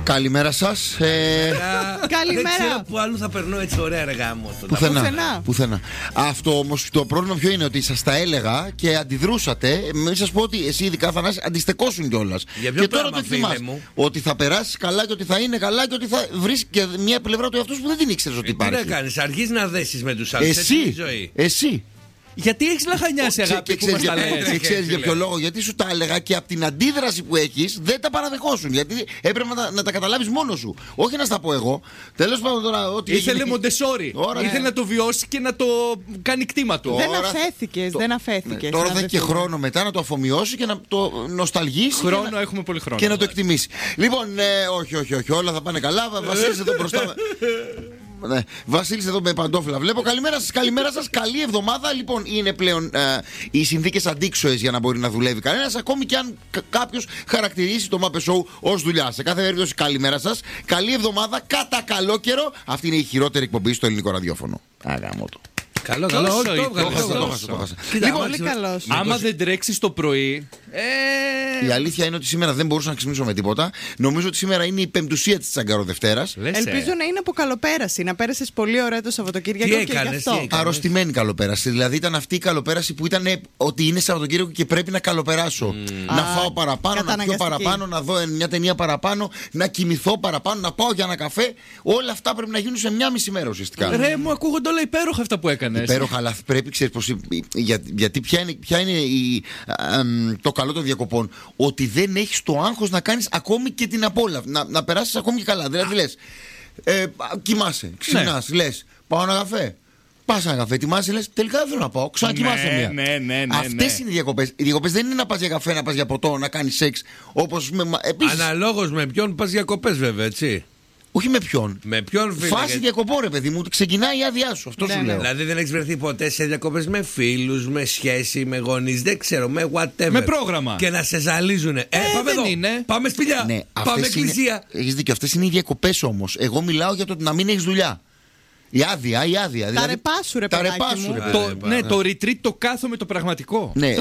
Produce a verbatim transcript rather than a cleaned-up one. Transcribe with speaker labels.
Speaker 1: Καλημέρα σας. Ε...
Speaker 2: Καλημέρα.
Speaker 3: Δεν ξέρω που άλλου θα περνώ έτσι ωραία ρε γάμο.
Speaker 1: Πουθενά.
Speaker 2: Πουθενά.
Speaker 1: Πουθενά. Αυτό όμως το πρόβλημα ποιο είναι? Ότι σας τα έλεγα και αντιδρούσατε. Μην σας πω ότι εσύ ειδικά Θανάση αντιστεκόσουν κιόλας.
Speaker 3: Για ποιο
Speaker 1: και τώρα
Speaker 3: πράγμα,
Speaker 1: το θυμάσαι.
Speaker 3: φίλε μου?
Speaker 1: Ότι θα περάσεις καλά και ότι θα είναι καλά και ότι θα βρεις και μια πλευρά του εαυτού που δεν την ήξερες ότι
Speaker 3: Τι
Speaker 1: υπάρχει.
Speaker 3: να κάνεις, αρχίζεις να δέσεις με τους άλλους. Έτσι είναι η
Speaker 1: Εσύ,
Speaker 3: ζωή.
Speaker 1: εσύ.
Speaker 4: Γιατί έχεις λαχανιάσει, αγάπη, που μας τα λες?
Speaker 1: Και ξέρεις για ποιο λόγο? Γιατί σου τα έλεγα και από την αντίδραση που έχεις δεν τα παραδεχόσουν. Γιατί έπρεπε να τα, να τα καταλάβεις μόνος σου. Όχι να στα πω εγώ. Τέλος πάντων τώρα. Ό,τι
Speaker 4: Ήθελε
Speaker 1: έγινε...
Speaker 4: Μοντεσόρι.
Speaker 1: Ώρα,
Speaker 4: Ήθελε
Speaker 1: ναι.
Speaker 4: να το βιώσει και να το κάνει κτήμα του.
Speaker 2: Δεν
Speaker 1: Τώρα-
Speaker 2: αφέθηκες,
Speaker 1: το-
Speaker 2: δεν αφέθηκες.
Speaker 1: Ναι, τώρα θα έχει και
Speaker 2: αδερφέ μου.
Speaker 1: χρόνο μετά να το αφομοιώσει και να το νοσταλγήσει.
Speaker 4: Χρόνο,
Speaker 1: και να...
Speaker 4: έχουμε πολύ χρόνο.
Speaker 1: και να το εκτιμήσει. Λοιπόν, ε, όχι, όχι, όχι, όλα θα πάνε καλά. Βασίλης εδώ μπροστά. Ναι. Βασίλης εδώ με παντόφυλλα. Βλέπω. Καλημέρα σας, καλημέρα σας. Καλή εβδομάδα. Λοιπόν, είναι πλέον ε, οι συνθήκες αντίξωες για να μπορεί να δουλεύει κανένας, ακόμη και αν κάποιος χαρακτηρίσει το Muppet Show ως δουλειά. Σε κάθε περίπτωση, καλημέρα σας. Καλή εβδομάδα. Κατά καλό καιρό. Αυτή είναι η χειρότερη εκπομπή στο ελληνικό ραδιόφωνο. Αγάμο το.
Speaker 3: Καλό,
Speaker 4: Τόσο
Speaker 3: καλό, όχι, το
Speaker 4: ήταν.
Speaker 3: έβγαλε,
Speaker 1: Το χάσα,
Speaker 3: το
Speaker 1: το
Speaker 3: έβγαλε.
Speaker 1: χάσα, το χάσα.
Speaker 3: Κοίτα,
Speaker 1: Λοιπόν,
Speaker 2: Πολύ καλός.
Speaker 4: Άμα δεν τρέξεις το πρωί. Ε...
Speaker 1: η αλήθεια είναι ότι σήμερα δεν μπορούσα να ξυπνήσω με τίποτα. Νομίζω ότι σήμερα είναι η πεμπτουσία της Τσαγκαροδευτέρας.
Speaker 4: Λες, ε.
Speaker 2: Ελπίζω να είναι από καλοπέραση, να πέρασες πολύ ωραία το Σαββατοκύριακο
Speaker 3: Τι
Speaker 2: και γι'
Speaker 3: έκανες,
Speaker 2: αυτό.
Speaker 3: τι έκανες?
Speaker 1: Αρρωστημένη καλοπέραση. Δηλαδή ήταν αυτή η καλοπέραση που ήταν ε, ότι είναι Σαββατοκύριακο και πρέπει να καλοπεράσω. Να
Speaker 2: Α,
Speaker 1: φάω παραπάνω, να πιω
Speaker 2: καταναγκαστική.
Speaker 1: παραπάνω, να δω μια ταινία παραπάνω, να κοιμηθώ παραπάνω, να πάω για ένα καφέ. Όλα αυτά πρέπει να γίνουν σε μια μισή μέρα ουσιαστικά.
Speaker 4: Ρε, μου ακούγονται όλα υπέροχα αυτά που έκανες.
Speaker 1: Υπέροχα, αλλά πρέπει, ξέρεις πως, για, γιατί ποια είναι, ποια είναι η, α, εμ, το καλό των διακοπών? Ότι δεν έχεις το άγχος να κάνεις ακόμη και την απόλαυση, να, να περάσεις ακόμη και καλά. Δηλαδή λες, ε, κοιμάσαι, ξυπνάς, λες, πάω ένα καφέ. Πας ένα καφέ, ετοιμάσαι, λες, τελικά δεν θέλω να πάω, ξανακοιμάσαι
Speaker 4: Ναι,
Speaker 1: μία.
Speaker 4: ναι, ναι, ναι,
Speaker 1: Αυτές
Speaker 4: ναι.
Speaker 1: είναι οι διακοπές. Οι διακοπές δεν είναι να πας για καφέ, να πας για ποτό, να κάνεις σεξ. Όπως με, μα- επίσης,
Speaker 3: Αναλόγως με ποιον πας διακοπές βέβαια, έτσι.
Speaker 1: όχι με ποιον.
Speaker 3: Με ποιον φίλε.
Speaker 1: Φάση
Speaker 3: γιατί-
Speaker 1: διακοπών, ρε παιδί μου, ξεκινάει η άδειά σου. Αυτό
Speaker 2: Ναι,
Speaker 1: σου
Speaker 2: ναι.
Speaker 1: λέω.
Speaker 3: Δηλαδή δεν έχεις βρεθεί ποτέ σε διακοπές με φίλους, με σχέση, με γονείς, δεν ξέρω, με whatever.
Speaker 4: Με πρόγραμμα.
Speaker 3: Και να σε ζαλίζουνε. Ε, πάμε
Speaker 4: δεν
Speaker 3: εδώ.
Speaker 4: είναι.
Speaker 3: Πάμε σπηλιά.
Speaker 1: Ναι,
Speaker 3: πάμε
Speaker 1: αυτές είναι-
Speaker 3: εκκλησία.
Speaker 1: Έχεις δίκιο, αυτές είναι οι διακοπές όμως. Εγώ μιλάω για το να μην έχεις δουλειά. Η άδεια, η άδεια.
Speaker 2: Τα ρεπά σου, ρε
Speaker 1: Τα
Speaker 2: παιδάκι
Speaker 1: ρεπά σου,
Speaker 2: μου.
Speaker 1: ρε
Speaker 3: Τα
Speaker 1: παιδί.
Speaker 4: Το,
Speaker 3: ρεπά,
Speaker 4: ναι,
Speaker 3: ναι.
Speaker 4: το retreat το κάθομαι το πραγματικό.
Speaker 1: Ναι,